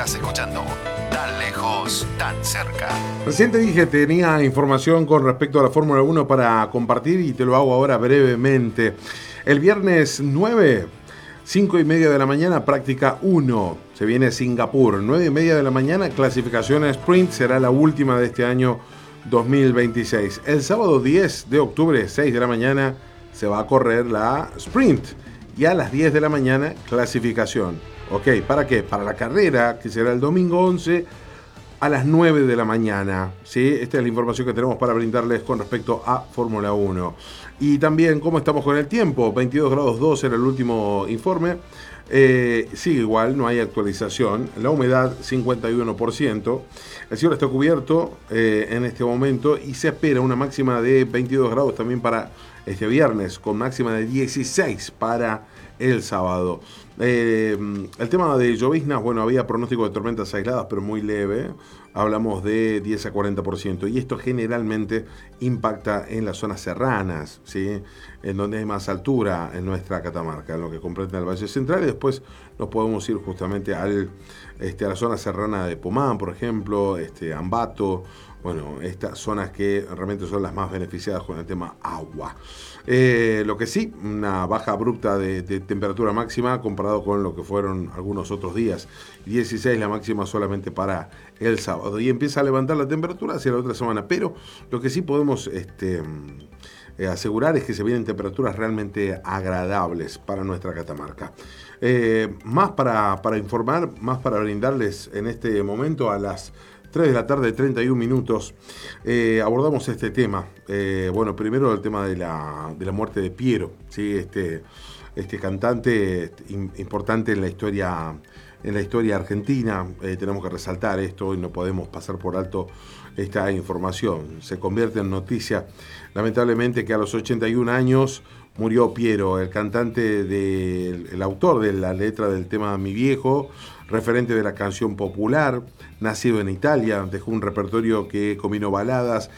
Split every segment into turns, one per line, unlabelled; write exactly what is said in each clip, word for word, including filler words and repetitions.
Estás escuchando Tan Lejos, Tan Cerca.
Recién te dije, tenía información con respecto a la Fórmula uno para compartir y te lo hago ahora brevemente. El viernes nueve, cinco y media de la mañana, práctica uno. Se viene Singapur. nueve y media de la mañana, clasificación a sprint. Será la última de este año dos mil veintiséis. El sábado diez de octubre, seis de la mañana, se va a correr la sprint. Y a las diez de la mañana, clasificación. Ok, ¿para qué? Para la carrera, que será el domingo once, a las nueve de la mañana. ¿Sí? Esta es la información que tenemos para brindarles con respecto a Fórmula uno. Y también, ¿cómo estamos con el tiempo? veintidós grados dos era el último informe. Eh, sigue igual, no hay actualización. La humedad, cincuenta y uno por ciento. El cielo está cubierto eh, en este momento y se espera una máxima de veintidós grados también para este viernes, con máxima de dieciséis para el sábado. Eh, el tema de lloviznas, bueno, había pronóstico de tormentas aisladas, pero muy leve. Hablamos de diez a cuarenta por ciento. Y esto generalmente impacta en las zonas serranas, ¿sí? En donde hay más altura en nuestra Catamarca, en lo que comprende el Valle Central. Y después nos podemos ir justamente al, este, a la zona serrana de Pomán, por ejemplo, este, Ambato. Bueno, estas zonas que realmente son las más beneficiadas con el tema agua. Eh, lo que sí, una baja abrupta de, de temperatura máxima comparado con lo que fueron algunos otros días. dieciséis la máxima solamente para el sábado. Y empieza a levantar la temperatura hacia la otra semana. Pero lo que sí podemos este, eh, asegurar es que se vienen temperaturas realmente agradables para nuestra Catamarca. Eh, más para, para informar, más para brindarles en este momento a las tres de la tarde, treinta y un minutos, eh, abordamos este tema. Eh, bueno, primero el tema de la, de la muerte de Piero, ¿sí? este, este cantante importante en la historia, en la historia argentina. Eh, tenemos que resaltar esto y no podemos pasar por alto esta información. Se convierte en noticia, lamentablemente, que a los ochenta y un años murió Piero, el cantante, de, el autor de la letra del tema Mi Viejo, referente de la canción popular, nacido en Italia, dejó un repertorio que combinó baladas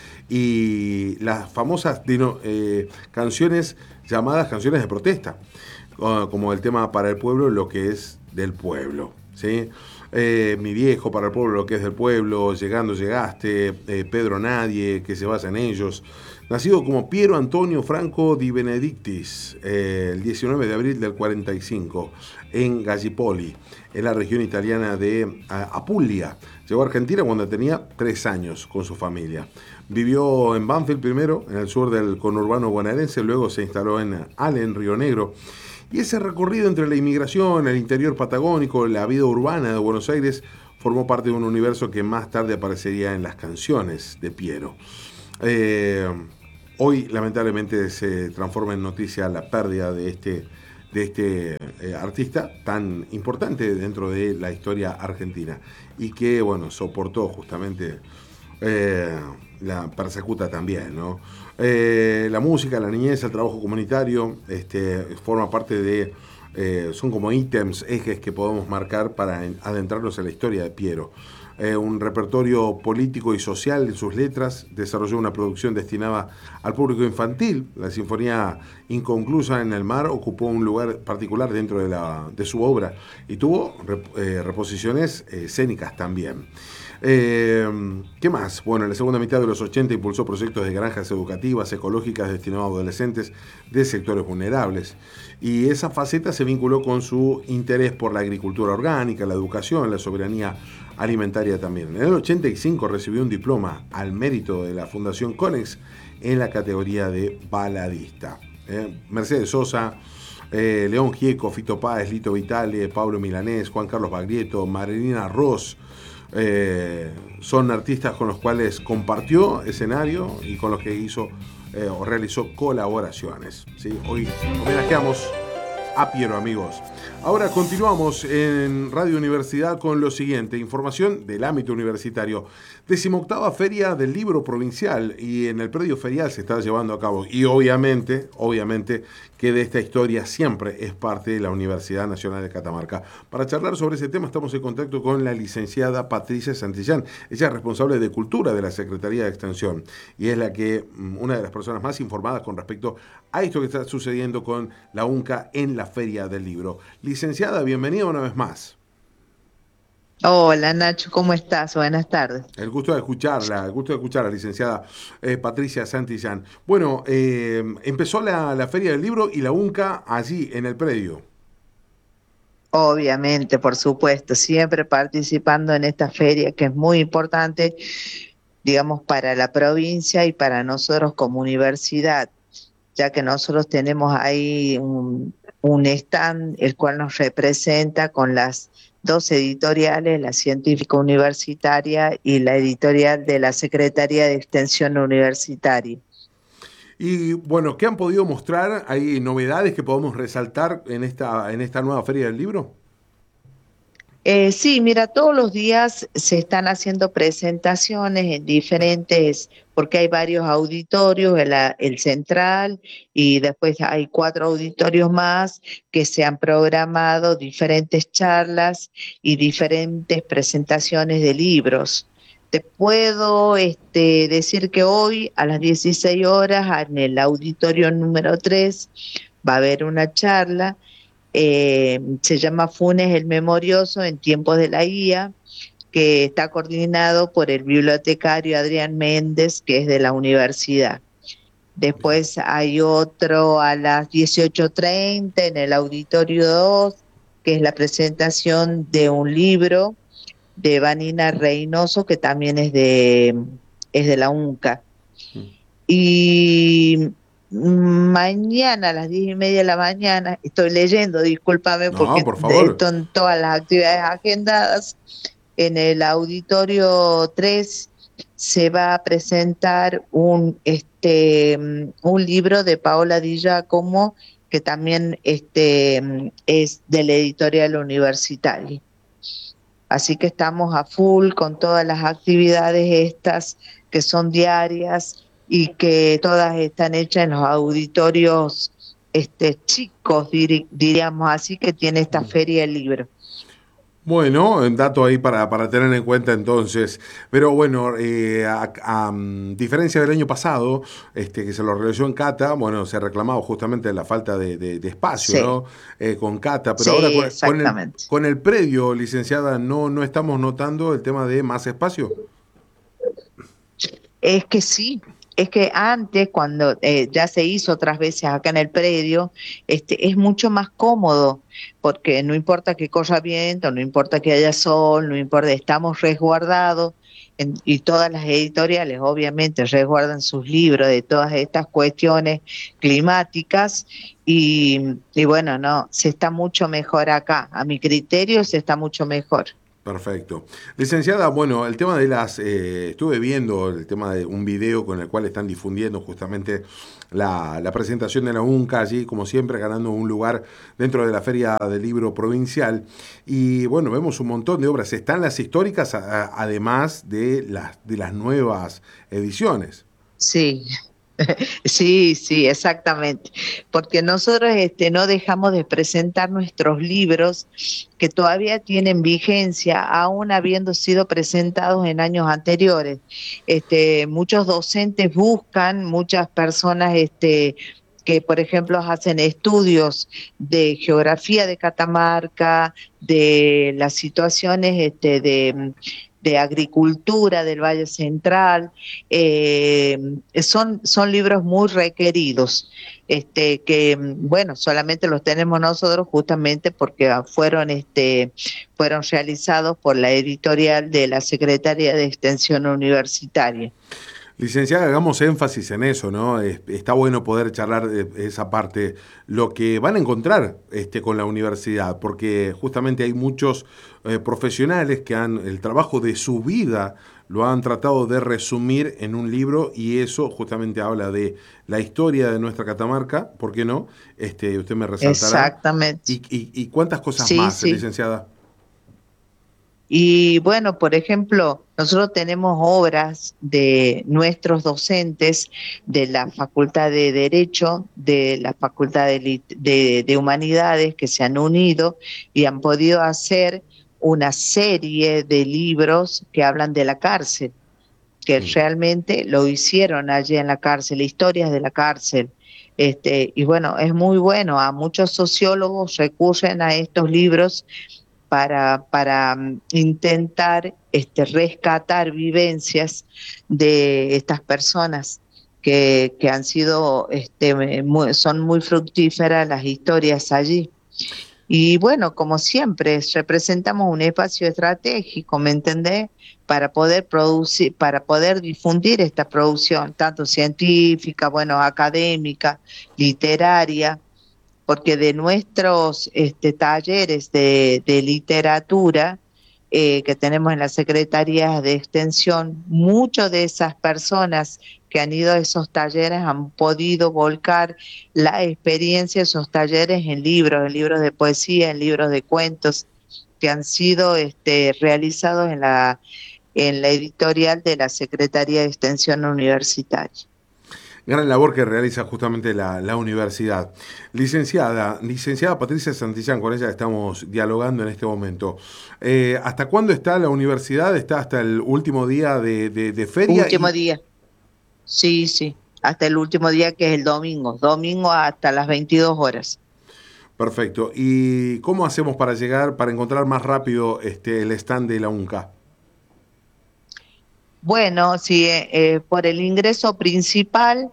y las famosas dino, eh, canciones llamadas canciones de protesta, como el tema Para el Pueblo, lo que es del pueblo, ¿sí? Eh, Mi Viejo, Para el Pueblo, lo que es del pueblo, Llegando Llegaste, eh, Pedro Nadie, que se basa en ellos. Nacido como Piero Antonio Franco di Benedictis, eh, el diecinueve de abril del cuarenta y cinco, en Gallipoli, en la región italiana de Apulia. Llegó a Argentina cuando tenía tres años con su familia. Vivió en Banfield primero, en el sur del conurbano bonaerense, luego se instaló en Allen, Río Negro. Y ese recorrido entre la inmigración, el interior patagónico, la vida urbana de Buenos Aires, formó parte de un universo que más tarde aparecería en las canciones de Piero. Eh, hoy, lamentablemente, se transforma en noticia la pérdida de este, de este eh, artista tan importante dentro de la historia argentina y que, bueno, soportó justamente eh, la persecuta también, ¿no? Eh, la música, la niñez, el trabajo comunitario, este, forma parte de, eh, son como ítems, ejes que podemos marcar para adentrarnos en la historia de Piero. Eh, un repertorio político y social en sus letras, desarrolló una producción destinada al público infantil. La Sinfonía Inconclusa en el Mar ocupó un lugar particular dentro de, la, de su obra y tuvo rep, eh, reposiciones eh, escénicas también. Eh, ¿Qué más? Bueno, en la segunda mitad de los ochenta impulsó proyectos de granjas educativas ecológicas destinados a adolescentes de sectores vulnerables. Y esa faceta se vinculó con su interés por la agricultura orgánica, la educación, la soberanía alimentaria también. En el ochenta y cinco recibió un diploma al mérito de la Fundación Konex en la categoría de baladista. Eh, Mercedes Sosa, eh, León Gieco, Fito Páez, Lito Vitale, Pablo Milanés, Juan Carlos Baglietto, Marilina Ross, eh, son artistas con los cuales compartió escenario y con los que hizo eh, o realizó colaboraciones, ¿sí? Hoy homenajeamos a Piero, amigos. Ahora continuamos en Radio Universidad con lo siguiente, información del ámbito universitario. Decimoctava Feria del Libro Provincial, y en el predio ferial se está llevando a cabo. Y obviamente, obviamente que de esta historia siempre es parte de la Universidad Nacional de Catamarca. Para charlar sobre ese tema estamos en contacto con la licenciada Patricia Santillán. Ella es responsable de Cultura de la Secretaría de Extensión y es la que, una de las personas más informadas con respecto a esto que está sucediendo con la UNCA en la Feria del Libro. Licenciada, bienvenida una vez más.
Hola Nacho, ¿cómo estás? Buenas tardes.
El gusto de escucharla, el gusto de escucharla, licenciada eh, Patricia Santillán. Bueno, eh, empezó la, la Feria del Libro y la UNCA allí en el predio.
Obviamente, por supuesto, siempre participando en esta feria que es muy importante, digamos, para la provincia y para nosotros como universidad, ya que nosotros tenemos ahí un, un stand el cual nos representa con las dos editoriales, la científica universitaria y la editorial de la Secretaría de Extensión Universitaria.
Y bueno, ¿qué han podido mostrar? ¿Hay novedades que podemos resaltar en esta, en esta nueva Feria del Libro?
Eh, sí, mira, todos los días se están haciendo presentaciones en diferentes, porque hay varios auditorios, el, a- el central, y después hay cuatro auditorios más que se han programado diferentes charlas y diferentes presentaciones de libros. Te puedo este, decir que hoy a las dieciséis horas en el auditorio número tres va a haber una charla, eh, se llama Funes el Memorioso en tiempos de la I A, que está coordinado por el bibliotecario Adrián Méndez, que es de la universidad.
Bien.
Después hay otro a las dieciocho treinta en el Auditorio dos, que es la presentación de un libro de Vanina Reynoso, que también es de, es de la UNCA. Y mañana a las diez y media de la mañana, estoy leyendo, discúlpame
No,
porque
por favor.
están todas las actividades agendadas, en el auditorio tres se va a presentar un, este, un libro de Paola Di Giacomo, que también este, es de la editorial universitaria. Así que estamos a full con todas las actividades estas que son diarias y que todas están hechas en los auditorios este, chicos, diri- diríamos así, que tiene esta feria del libro.
Bueno, un dato ahí para, para tener en cuenta entonces. Pero bueno, eh, a, a, mm, diferencia del año pasado, este, que se lo realizó en Cata, bueno, se reclamaba justamente la falta de, de- de espacio,
Sí,
¿no? Eh, con Cata, pero ahora
sí,
con, con el,
exactamente.
con el predio, licenciada, no, no estamos notando el tema de más espacio.
Es que sí, es que antes, cuando eh, ya se hizo otras veces acá en el predio, este, es mucho más cómodo, porque no importa que corra viento, no importa que haya sol, no importa, estamos resguardados, en- y todas las editoriales obviamente resguardan sus libros de todas estas cuestiones climáticas, y, y bueno, no, se está mucho mejor acá, a mi criterio se está mucho mejor.
Perfecto. Licenciada, bueno, el tema de las, eh, estuve viendo el tema de un video con el cual están difundiendo justamente la, la presentación de la UNCA allí, como siempre, ganando un lugar dentro de la Feria del Libro Provincial. Y bueno, vemos un montón de obras. Están las históricas, a- a- además de las, de las nuevas ediciones.
Sí, sí, sí, exactamente. Porque nosotros este, no dejamos de presentar nuestros libros que todavía tienen vigencia, aún habiendo sido presentados en años anteriores. Este, muchos docentes buscan, muchas personas este, que, por ejemplo, hacen estudios de geografía de Catamarca, de las situaciones este, de, de agricultura del Valle Central, eh, son, son libros muy requeridos, este, que bueno, solamente los tenemos nosotros justamente porque fueron, este, fueron realizados por la editorial de la Secretaría de Extensión Universitaria.
Licenciada, hagamos énfasis en eso, ¿no? Es- está bueno poder charlar de esa parte, lo que van a encontrar este, con la universidad, porque justamente hay muchos eh, profesionales que han, el trabajo de su vida lo han tratado de resumir en un libro y eso justamente habla de la historia de nuestra Catamarca, ¿por qué no? Este, usted me resaltará. ¿Y,
Exactamente.
y, y cuántas cosas
Sí,
más,
sí.
licenciada?
Y bueno, por ejemplo, nosotros tenemos obras de nuestros docentes de la Facultad de Derecho, de la Facultad de, Lit- de- de Humanidades, que se han unido y han podido hacer una serie de libros que hablan de la cárcel, que
Mm.
realmente lo hicieron allí en la cárcel, historias de la cárcel. Este, y bueno, es muy bueno, a muchos sociólogos recurren a estos libros para, para intentar este, rescatar vivencias de estas personas que, que han sido, este, muy, son muy fructíferas las historias allí. Y bueno, como siempre, representamos un espacio estratégico, ¿me entendés? Para poder producir, para poder difundir esta producción, tanto científica, bueno, académica, literaria, porque de nuestros este, talleres de, de literatura eh, que tenemos en las secretarías de extensión, muchas de esas personas que han ido a esos talleres han podido volcar la experiencia de esos talleres en libros, en libros de poesía, en libros de cuentos, que han sido este, realizados en la, en la editorial de la Secretaría de Extensión Universitaria.
Gran labor que realiza justamente la, la universidad. Licenciada, licenciada Patricia Santillán, con ella estamos dialogando en este momento. Eh, ¿Hasta cuándo está la universidad? ¿Está hasta el último día de, de, de feria?
Último
y...
día. Sí, sí, hasta el último día, que es el domingo. Domingo hasta las veintidós horas.
Perfecto. ¿Y cómo hacemos para llegar, para encontrar más rápido este, el stand de la UNCA?
Bueno, sí, eh, por el ingreso principal,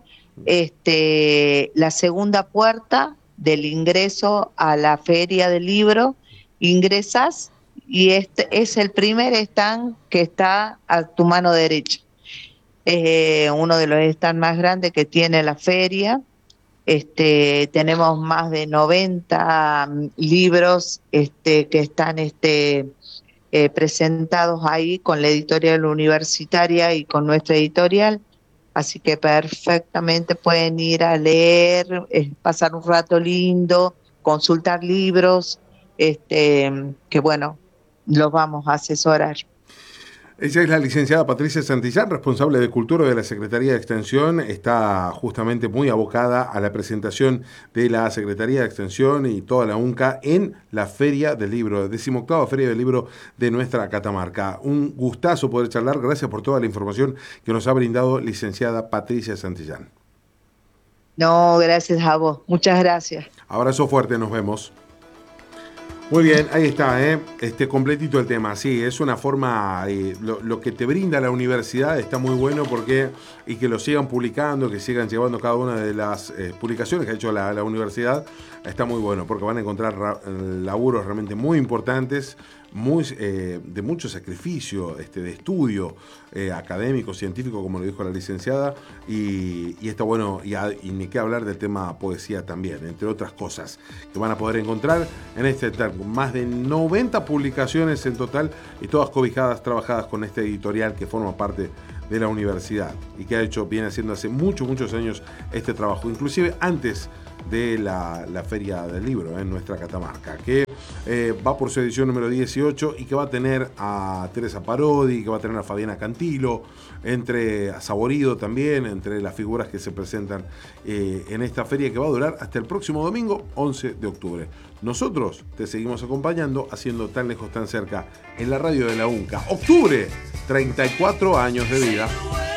este, la segunda puerta del ingreso a la Feria del Libro, ingresas y este es el primer stand que está a tu mano derecha. Es eh, uno de los stands más grandes que tiene la feria. Este, tenemos más de noventa um, libros este, que están este, eh, presentados ahí con la editorial universitaria y con nuestra editorial, así que perfectamente pueden ir a leer, eh, pasar un rato lindo, consultar libros, este, que bueno, los vamos a asesorar.
Ella es la licenciada Patricia Santillán, responsable de Cultura de la Secretaría de Extensión. Está justamente muy abocada a la presentación de la Secretaría de Extensión y toda la UNCA en la Feria del Libro, decimoctava Feria del Libro de nuestra Catamarca. Un gustazo poder charlar. Gracias por toda la información que nos ha brindado licenciada Patricia Santillán.
No, gracias a vos. Muchas gracias.
Abrazo fuerte, nos vemos. Muy bien, ahí está, ¿eh? Este completito el tema. Sí, es una forma, eh, lo, lo que te brinda la universidad está muy bueno porque, y que lo sigan publicando, que sigan llevando cada una de las eh, publicaciones que ha hecho la, la universidad, está muy bueno porque van a encontrar ra, laburos realmente muy importantes, muy, eh, de mucho sacrificio, este, de estudio eh, académico, científico, como lo dijo la licenciada, y, y está bueno, y, a, y ni qué hablar del tema poesía también, entre otras cosas, que van a poder encontrar en este más de noventa publicaciones en total, y todas cobijadas, trabajadas con este editorial que forma parte de la universidad y que ha hecho, viene haciendo hace muchos, muchos años este trabajo, inclusive antes de la, la Feria del Libro en nuestra Catamarca, que eh, va por su edición número dieciocho y que va a tener a Teresa Parodi, que va a tener a Fabiana Cantilo, entre a Saborido también, entre las figuras que se presentan eh, en esta feria que va a durar hasta el próximo domingo, once de octubre. Nosotros te seguimos acompañando, haciendo Tan Lejos, Tan Cerca, en la radio de la UNCA. Octubre, treinta y cuatro años de vida.